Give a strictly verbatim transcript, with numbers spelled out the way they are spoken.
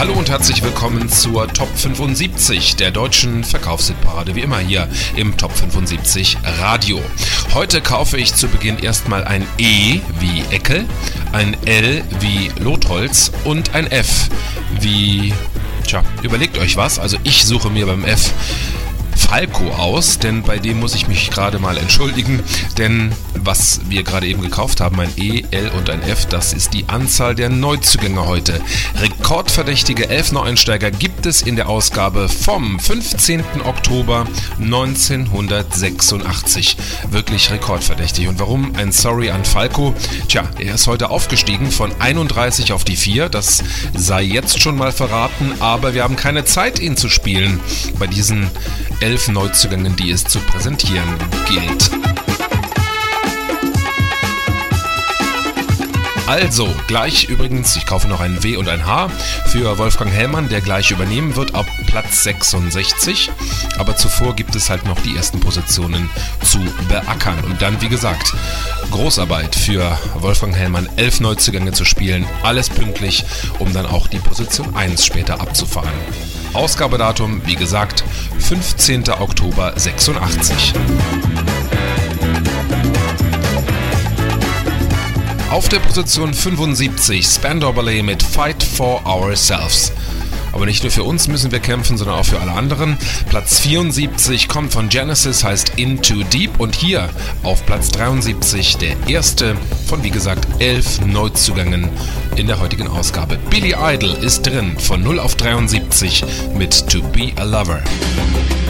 Hallo und herzlich willkommen zur Top fünfundsiebzig der deutschen Verkaufshitparade, wie immer hier im Top fünfundsiebzig Radio. Heute kaufe ich zu Beginn erstmal ein E wie Eckel, ein L wie Lotholz und ein F wie, tja, überlegt euch was, also ich suche mir beim F Falco aus, denn bei dem muss ich mich gerade mal entschuldigen, denn was wir gerade eben gekauft haben, ein E, L und ein F, das ist die Anzahl der Neuzugänge heute. Rekordverdächtige elf Neueinsteiger gibt es in der Ausgabe vom fünfzehnten Oktober neunzehnhundertsechsundachtzig. Wirklich rekordverdächtig. Und warum ein Sorry an Falco? Tja, er ist heute aufgestiegen von einunddreißig auf die vier, das sei jetzt schon mal verraten, aber wir haben keine Zeit, ihn zu spielen bei diesen elf Neuzugängen, die es zu präsentieren gilt. Also, gleich übrigens, ich kaufe noch ein W und ein H für Wolfgang Hellmann, der gleich übernehmen wird auf Platz sechsundsechzig. Aber zuvor gibt es halt noch die ersten Positionen zu beackern. Und dann, wie gesagt, Großarbeit für Wolfgang Hellmann, elf Neuzugänge zu spielen. Alles pünktlich, um dann auch die Position eins später abzufahren. Ausgabedatum, wie gesagt, fünfzehnten Oktober sechsundachtzig. Auf der Position fünfundsiebzig Spandau Ballet mit Fight for Ourselves. Aber nicht nur für uns müssen wir kämpfen, sondern auch für alle anderen. Platz vierundsiebzig kommt von Genesis, heißt Into Deep. Und hier auf Platz dreiundsiebzig der erste von, wie gesagt, elf Neuzugängen in der heutigen Ausgabe. Billy Idol ist drin von null auf dreiundsiebzig mit To Be a Lover.